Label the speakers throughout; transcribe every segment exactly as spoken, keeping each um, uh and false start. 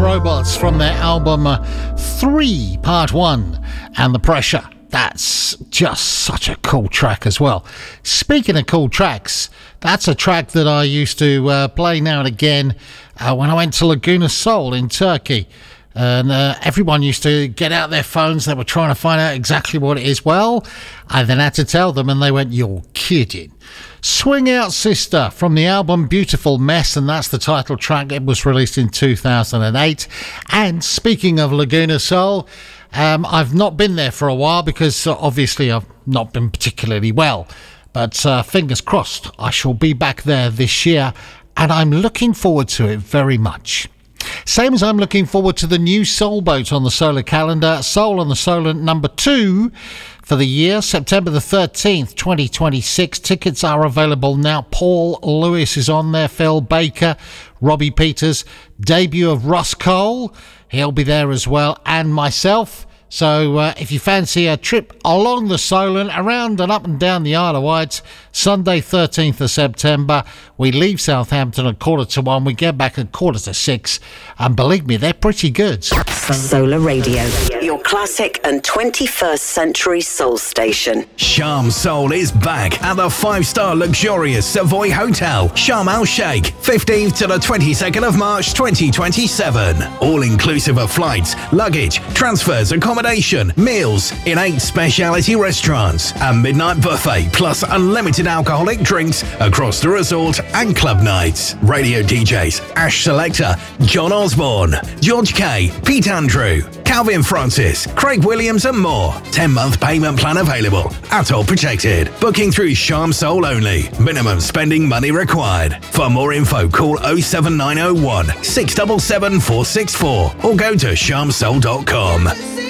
Speaker 1: Robots from their album uh, three, Part one, and The Pressure. That's just such a cool track as well. Speaking of cool tracks, that's a track that I used to uh, play now and again uh, when I went to Laguna Soul in Turkey. And uh, everyone used to get out their phones. They were trying to find out exactly what it is. Well, I then had to tell them, and they went, "You're kidding." Swing Out Sister from the album Beautiful Mess, and that's the title track. It was released in two thousand eight. And speaking of Laguna Soul, um, I've not been there for a while because uh, obviously I've not been particularly well. But uh, fingers crossed, I shall be back there this year, and I'm looking forward to it very much. Same as I'm looking forward to the new Soul Boat on the solar calendar. Soul on the Solar number two for the year, September the thirteenth, twenty twenty-six. Tickets are available now. Paul Lewis is on there, Phil Baker, Robbie Peters, debut of Ross Cole, he'll be there as well, and myself. So uh, if you fancy a trip along the Solent, around and up and down the Isle of Wight, Sunday thirteenth of September, we leave Southampton at quarter to one, we get back at quarter to six, and believe me, they're pretty good.
Speaker 2: Solar Radio, your classic and twenty-first century soul station.
Speaker 3: Sharm Soul is back at the five-star luxurious Savoy Hotel, Sharm El Sheikh, fifteenth to the twenty-second of March twenty twenty-seven. All inclusive of flights, luggage, transfers, accommodation, meals in eight speciality restaurants, a midnight buffet plus unlimited alcoholic drinks across the resort and club nights. Radio D Js Ash Selector, John Osborne, George K, Pete Andrew, Calvin Francis, Craig Williams and more. ten-month payment plan available. Atoll protected. Booking through Sharm Soul only. Minimum spending money required. For more info, call oh seven nine oh one, six seven seven, four six four or go to sharm soul dot com.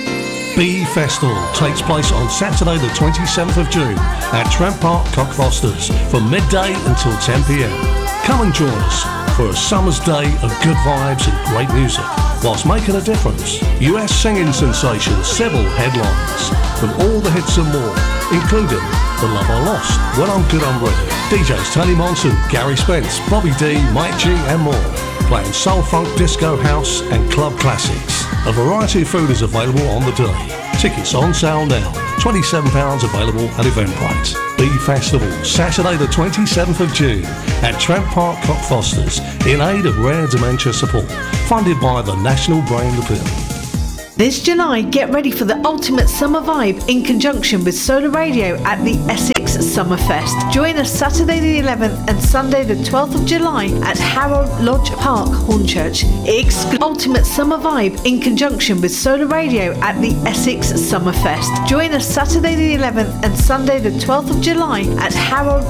Speaker 4: Bee Festival takes place on Saturday the twenty-seventh of June at Trent Park, Cockfosters from midday until ten p.m. Come and join us for a summer's day of good vibes and great music whilst making a difference. U S singing sensation Sybil headlines from all the hits and more, including The Love I Lost, When I'm Good I'm Ready, D Js Tony Monson, Gary Spence, Bobby D, Mike G and more, playing soul, funk, disco, house and club classics. A variety of food is available on the day. Tickets on sale now. twenty-seven pounds available at Eventbrite. Bee Festival, Saturday the twenty-seventh of June at Trent Park, Cockfosters, in aid of rare dementia support. Funded by the National Brain Appeal.
Speaker 5: This July, get ready for the ultimate summer vibe in conjunction with Solar Radio at the Essex Summerfest. Join us Saturday the eleventh and Sunday the twelfth of July at Harold Lodge Park, Hornchurch. Exclusive ultimate summer vibe in conjunction with Solar Radio at the Essex Summerfest. Join us Saturday the eleventh and Sunday the twelfth of July at Harold